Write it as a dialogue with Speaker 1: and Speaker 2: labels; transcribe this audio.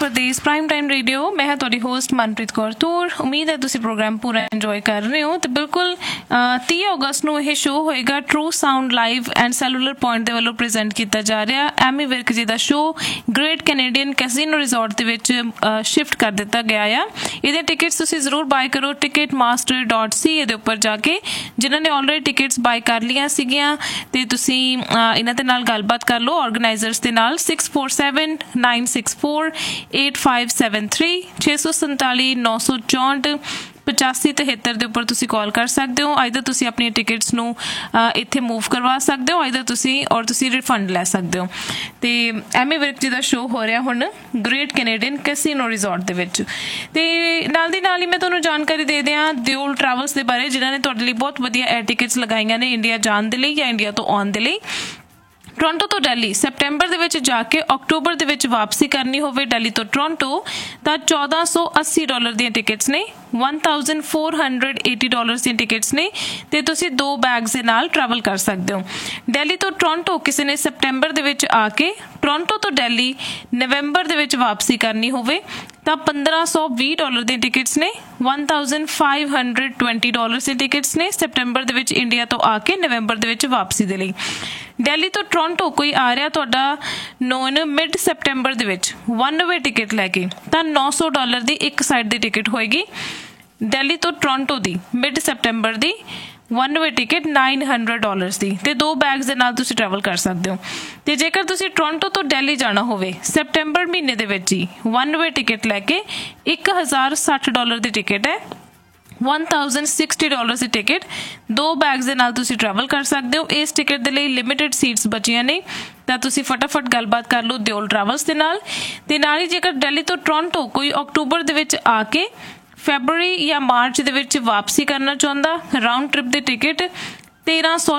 Speaker 1: प्रदेश prime time radio. मैं हाँ तुहाडी होस्ट मनप्रीत कौर तूर। उम्मीद है तुसीं प्रोग्राम पूरा इंजॉय कर रहे हो। तो बिल्कुल 30 अगस्त नूं यह शो होएगा true sound live and सैलूलर point दे वल्लों प्रेजेंट किया जा रहा। एमी विर्क जी का show great Canadian casino resort दे विच शिफ्ट कर दिता गया आ। इहदे टिकट्स तुसीं जरूर बाय करो ticketmaster.ca दे उपर जाके। जिन्होंने ऑलरेडी टिकट्स बाय कर लिया सीगियां ते तुसीं इन्हां दे नाल गलबात कर लो ऑर्गेनाइजर्स दे नाल 6479648573 647 964 8573 ਦੇ ਉੱਪਰ ਤੁਸੀਂ ਕਾਲ ਕਰ ਸਕਦੇ ਹੋ। ਆਈਦਰ ਤੁਸੀਂ ਆਪਣੀਆਂ ਟਿਕਟਸ ਨੂੰ ਇੱਥੇ ਮੂਵ ਕਰਵਾ ਸਕਦੇ ਹੋ, ਆਈਦਰ ਤੁਸੀਂ ਰਿਫੰਡ ਲੈ ਸਕਦੇ ਹੋ। ਤੇ ਐਮੀ ਵਿਰਕ ਜੀ ਦਾ ਸ਼ੋਅ ਹੋ ਰਿਹਾ ਹੁਣ ਗ੍ਰੇਟ ਕੈਨੇਡੀਅਨ ਕੈਸੀਨੋ ਰਿਜ਼ੋਰਟ ਦੇ ਵਿੱਚ। ਤੇ ਨਾਲ ਦੀ ਨਾਲ ਹੀ ਮੈਂ ਤੁਹਾਨੂੰ ਜਾਣਕਾਰੀ ਦੇ ਦਿਆਂ ਦਿਓਲ ਟਰੈਵਲਸ ਦੇ ਬਾਰੇ, ਜਿਨ੍ਹਾਂ ਨੇ ਤੁਹਾਡੇ ਲਈ ਬਹੁਤ ਵਧੀਆ 에ਅਰ ਟਿਕਟਸ ਲਗਾਈਆਂ ਨੇ ਇੰਡੀਆ ਜਾਣ ਦੇ ਲਈ ਜਾਂ ਇੰਡੀਆ ਤੋਂ ਆਉਣ ਦੇ ਲਈ। ਟੋਰਾਂਟੋ ਤੋਂ ਦਿੱਲੀ ਸੈਪਟੈਂਬਰ ਦੇ ਵਿੱਚ ਜਾ ਕੇ ਅਕਤੂਬਰ ਦੇ ਵਿੱਚ ਵਾਪਸੀ ਕਰਨੀ ਹੋਵੇ ਦਿੱਲੀ ਤੋਂ ਟੋਰਾਂਟੋ ਤਾਂ $1480 ਦੀਆਂ ਟਿਕਟਸ ਨੇ, $1480 ਦੀਆਂ ਟਿਕਟਸ ਨੇ ਤੇ ਤੁਸੀਂ 2 ਬੈਗਸ ਦੇ ਨਾਲ ਟਰੈਵਲ ਕਰ ਸਕਦੇ ਹੋ। ਦਿੱਲੀ ਤੋਂ ਟੋਰਾਂਟੋ ਕਿਸੇ ਨੇ ਸੈਪਟੈਂਬਰ ਦੇ ਵਿੱਚ ਆ ਕੇ ਟੋਰਾਂਟੋ ਤੋਂ ਦਿੱਲੀ ਨਵੰਬਰ ਦੇ ਵਿੱਚ ਵਾਪਸੀ ਕਰਨੀ ਹੋਵੇ ਤਾਂ $1520 ਦੀਆਂ ਟਿਕਟਸ ਨੇ, $1520 ਦੀਆਂ ਟਿਕਟਸ ਨੇ ਸੈਪਟੈਂਬਰ ਦੇ ਵਿੱਚ ਇੰਡੀਆ ਤੋਂ ਆ ਕੇ ਨਵੰਬਰ ਦੇ ਵਿੱਚ ਵਾਪਸੀ ਦੇ ਲਈ। ਦਿੱਲੀ ਤੋਂ ਟੋਰਾਂਟੋ ਕੋਈ ਆ ਰਿਹਾ ਤੁਹਾਡਾ ਨੋਨ ਮਿਡ ਸੈਪਟੈਂਬਰ ਦੇ ਵਿੱਚ 1 ਵੇ ਟਿਕਟ ਲੈ ਕੇ ਤਾਂ $900 ਦੀ ਇੱਕ ਸਾਈਡ ਦੀ ਟਿਕਟ ਹੋਏਗੀ। ਦਿੱਲੀ ਤੋਂ ਟੋਰਾਂਟੋ ਦੀ ਮਿਡ ਸੈਪਟੈਂਬਰ ਦੀ 1 ਵੇ ਟਿਕਟ $900 ਦੀ ਤੇ 2 ਬੈਗਸ ਦੇ ਨਾਲ ਤੁਸੀਂ ਟਰੈਵਲ ਕਰ ਸਕਦੇ ਹੋ। ਤੇ ਜੇਕਰ ਤੁਸੀਂ ਟੋਰਾਂਟੋ ਤੋਂ ਦਿੱਲੀ ਜਾਣਾ ਹੋਵੇ ਸੈਪਟੈਂਬਰ ਮਹੀਨੇ ਦੇ ਵਿੱਚ ਹੀ 1 ਵੇ ਟਿਕਟ ਲੈ ਕੇ $1060 ਦੀ ਟਿਕਟ ਹੈ, $1060 ਦੀ ਟਿਕਟ 2 ਬੈਗਸ ਦੇ ਨਾਲ ਤੁਸੀਂ ਟਰੈਵਲ ਕਰ ਸਕਦੇ ਹੋ। ਇਸ ਟਿਕਟ ਦੇ ਲਈ ਲਿਮਿਟਡ ਸੀਟਸ ਬਚੀਆਂ ਨੇ ਤਾਂ ਤੁਸੀਂ ਫਟਾਫਟ ਗੱਲਬਾਤ ਕਰ ਲਓ ਦਿਓਲ ਟਰੈਵਲਸ ਦੇ ਨਾਲ। ਤੇ ਨਾਲ ਹੀ ਜੇਕਰ ਦਿੱਲੀ ਤੋਂ ਟੋਰਾਂਟੋ ਕੋਈ ਅਕਤੂਬਰ ਦੇ ਵਿੱਚ ਆ ਕੇ ਫੈਬਰਵਰੀ ਜਾਂ ਮਾਰਚ ਦੇ ਵਿੱਚ ਵਾਪਸੀ ਕਰਨਾ ਚਾਹੁੰਦਾ ਰਾਊਂਡ ਟ੍ਰਿਪ ਦੀ ਟਿਕਟ 1300